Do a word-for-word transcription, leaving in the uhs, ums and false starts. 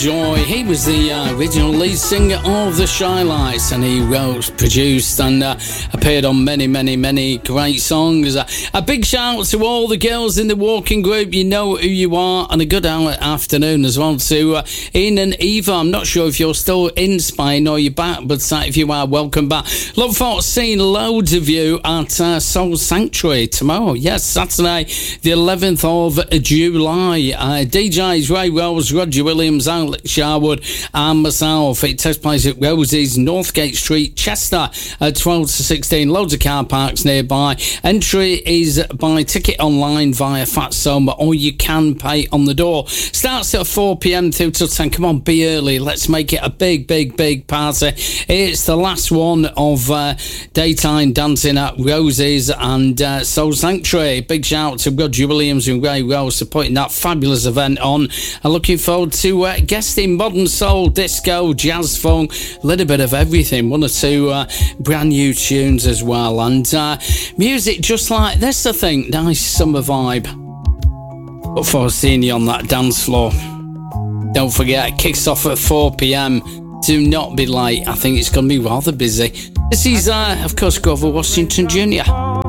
Joy. He was the uh, original lead singer of the Shy Lights, and he wrote, produced and uh, appeared on many, many, many great songs. Uh, a big shout out to all the girls in the walking group. You know who you are, and a good afternoon as well to uh, Ian and Eva. I'm not sure if you're still in Spain or you're back, but uh, if you are, welcome back. Look forward to seeing loads of you at uh, Soul Sanctuary tomorrow. Yes, Saturday, the eleventh of July. Uh, D Js Ray Rose, Roger Williams, Alex Sharwood and myself. It takes place at Rosie's, Northgate Street, Chester, at twelve to sixteen. Loads of car parks nearby. Entry is by ticket online via Fatsoma, or you can pay on the door. Starts at four p.m. through till ten. Come on, be early. Let's make it a big, big, big party. It's the last one of uh, daytime dancing at Rosie's and uh, Soul Sanctuary. Big shout out to Roger Williams and Ray Rose for putting that fabulous event on. I'm looking forward to uh, guesting modern soul, disco, jazz, funk, a little bit of everything. One or two uh, brand new tunes as well. And uh, music just like this, I think. Nice summer vibe. Look forward to seeing you on that dance floor. Don't forget, it kicks off at four p.m. Do not be late. I think it's going to be rather busy. This is, uh, of course, Grover Washington Junior